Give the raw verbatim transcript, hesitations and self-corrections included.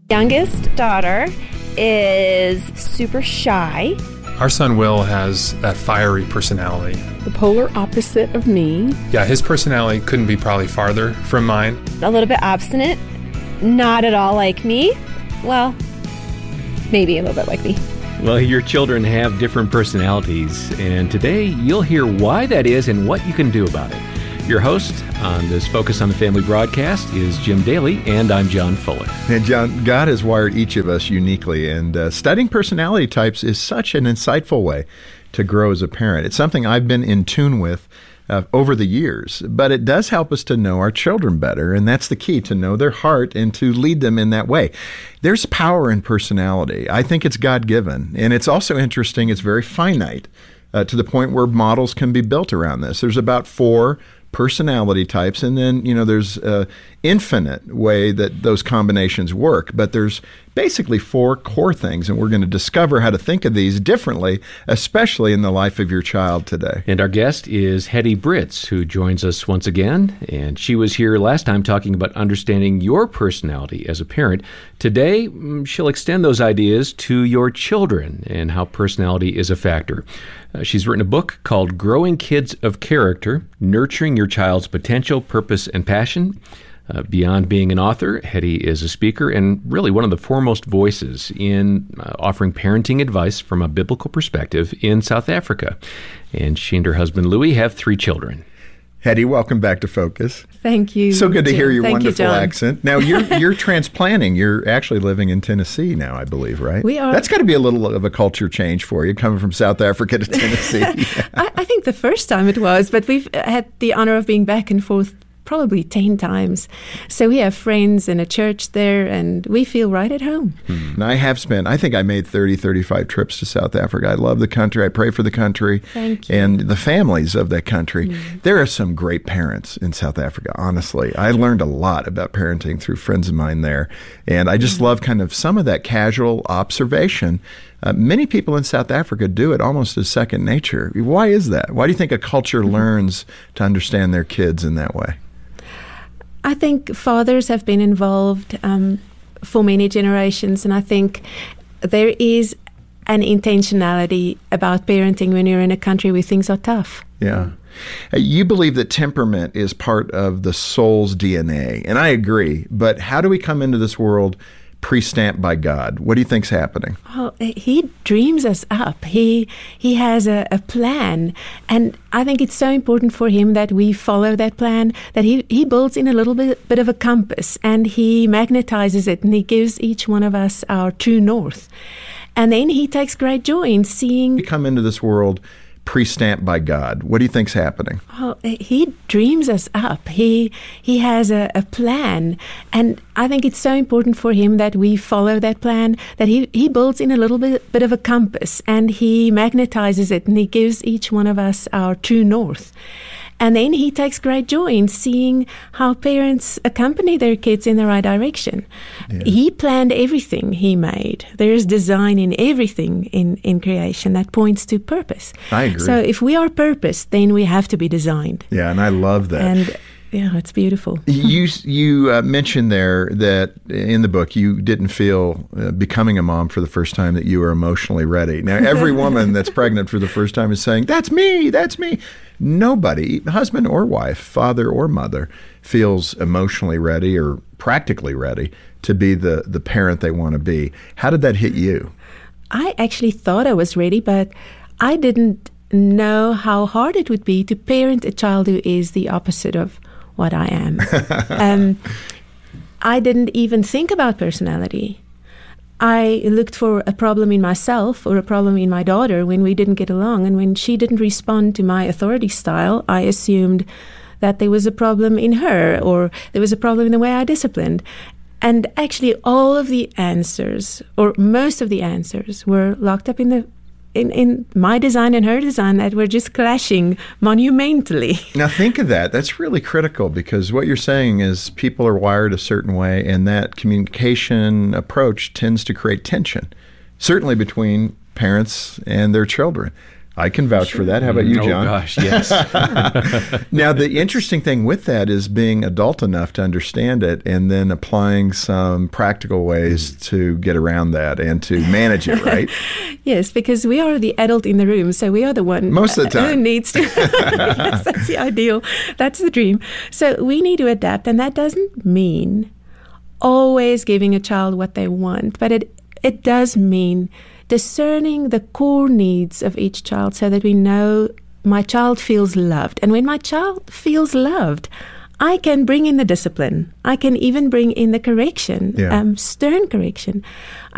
Youngest daughter is super shy. Our son Will has that fiery personality. The polar opposite of me. Yeah, his personality couldn't be probably farther from mine. A little bit obstinate. Not at all like me. Well, maybe a little bit like me. Well, your children have different personalities, and today you'll hear why that is and what you can do about it. Your host on this Focus on the Family broadcast is Jim Daly, and I'm John Fuller. And John, God has wired each of us uniquely, and uh, studying personality types is such an insightful way to grow as a parent. It's something I've been in tune with uh, over the years, but it does help us to know our children better, and that's the key, to know their heart and to lead them in that way. There's power in personality. I think it's God-given, and it's also interesting, it's very finite uh, to the point where models can be built around this. There's about four personality types, and then, you know, there's an infinite way that those combinations work, but there's basically four core things, and we're going to discover how to think of these differently, especially in the life of your child today. And our guest is Hetty Britz, who joins us once again, and she was here last time talking about understanding your personality as a parent. Today, she'll extend those ideas to your children and how personality is a factor. Uh, she's written a book called Growing Kids of Character, Nurturing Your Child's Potential, Purpose, and Passion. Uh, beyond being an author, Hetty is a speaker and really one of the foremost voices in uh, offering parenting advice from a biblical perspective in South Africa. And she and her husband, Louis, have three children. Hetty, welcome back to Focus. Thank you. So good to Jim. hear your Thank wonderful you, John. accent. Now, you're you're transplanting. You're actually living in Tennessee now, I believe, right? We are. That's got to be a little of a culture change for you, coming from South Africa to Tennessee. I, I think the first time it was, but we've had the honor of being back and forth probably ten times. So we have friends and a church there, and we feel right at home. Hmm. And I have spent, I think I made thirty, thirty-five trips to South Africa. I love the country. I pray for the country. Thank you. And the families of that country. Mm. There are some great parents in South Africa, honestly. I learned a lot about parenting through friends of mine there. And I just mm. love kind of some of that casual observation. Uh, many people in South Africa do it almost as second nature. Why is that? Why do you think a culture mm-hmm. learns to understand their kids in that way? I think fathers have been involved um, for many generations, and I think there is an intentionality about parenting when you're in a country where things are tough. Yeah. Uh, you believe that temperament is part of the soul's D N A, and I agree, but how do we come into this world pre-stamped by God? What do you think's happening? Oh, he dreams us up. He he has a, a plan, and I think it's so important for him that we follow that plan, that he, he builds in a little bit, bit of a compass, and he magnetizes it, and he gives each one of us our true north. And then he takes great joy in seeing... We come into this world pre-stamped by God. What do you think's happening? Oh, he dreams us up. He he has a, a plan, and I think it's so important for him that we follow that plan, that he, he builds in a little bit, bit of a compass, and he magnetizes it, and he gives each one of us our true north. And then he takes great joy in seeing how parents accompany their kids in the right direction. Yeah. He planned everything he made. There's design in everything in, in creation that points to purpose. I agree. So if we are purposed, then we have to be designed. Yeah, and I love that. And yeah, it's beautiful. you you uh, mentioned there that in the book you didn't feel uh, becoming a mom for the first time that you were emotionally ready. Now, every woman that's pregnant for the first time is saying, that's me, that's me. Nobody, husband or wife, father or mother, feels emotionally ready or practically ready to be the, the parent they want to be. How did that hit you? I actually thought I was ready, but I didn't know how hard it would be to parent a child who is the opposite of what I am. um, I didn't even think about personality. I looked for a problem in myself or a problem in my daughter when we didn't get along. And when she didn't respond to my authority style, I assumed that there was a problem in her or there was a problem in the way I disciplined. And actually all of the answers, or most of the answers, were locked up in the In, in my design and her design that were just clashing monumentally. Now think of that. That's really critical, because what you're saying is people are wired a certain way, and that communication approach tends to create tension, certainly between parents and their children. I can vouch for that. How about you, oh, John? gosh, yes. Now, the interesting thing with that is being adult enough to understand it and then applying some practical ways to get around that and to manage it, right? Yes, because we are the adult in the room, so we are the one Most of the time. who needs to. Yes, that's the ideal. That's the dream. So we need to adapt, and that doesn't mean always giving a child what they want, but it it does mean discerning the core needs of each child so that we know my child feels loved. And when my child feels loved, I can bring in the discipline. I can even bring in the correction, Yeah. um, stern correction.